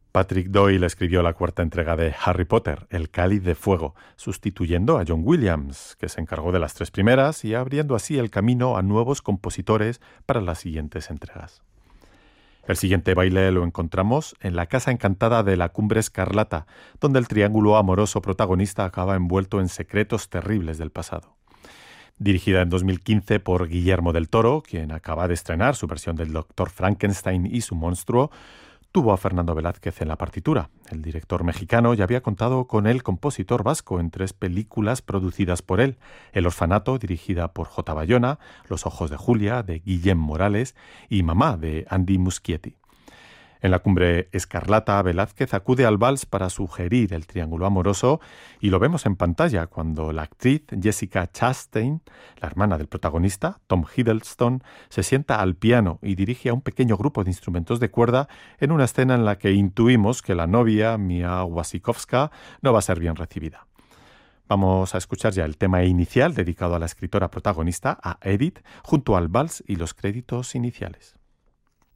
Patrick Doyle escribió la cuarta entrega de Harry Potter, El Cáliz de Fuego, sustituyendo a John Williams, que se encargó de las tres primeras y abriendo así el camino a nuevos compositores para las siguientes entregas. El siguiente baile lo encontramos en la Casa Encantada de la Cumbre Escarlata, donde el triángulo amoroso protagonista acaba envuelto en secretos terribles del pasado. Dirigida en 2015 por Guillermo del Toro, quien acaba de estrenar su versión del Dr. Frankenstein y su monstruo, tuvo a Fernando Velázquez en la partitura. El director mexicano ya había contado con el compositor vasco en 3 películas producidas por él: El orfanato, dirigida por J. Bayona, Los ojos de Julia, de Guillem Morales, y Mamá, de Andy Muschietti. En la Cumbre Escarlata, Velázquez acude al vals para sugerir el triángulo amoroso y lo vemos en pantalla cuando la actriz Jessica Chastain, la hermana del protagonista, Tom Hiddleston, se sienta al piano y dirige a un pequeño grupo de instrumentos de cuerda en una escena en la que intuimos que la novia, Mia Wasikowska, no va a ser bien recibida. Vamos a escuchar ya el tema inicial dedicado a la escritora protagonista, a Edith, junto al vals y los créditos iniciales.